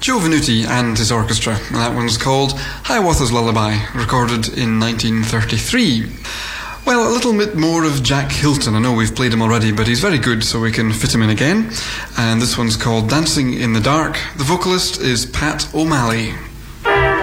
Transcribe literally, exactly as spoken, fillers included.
Joe Venuti and his orchestra, and that one's called Hiawatha's Lullaby, recorded in nineteen thirty-three. Well, a little bit more of Jack Hilton. I know we've played him already, but he's very good, so we can fit him in again. And this one's called Dancing in the Dark. The vocalist is Pat O'Malley.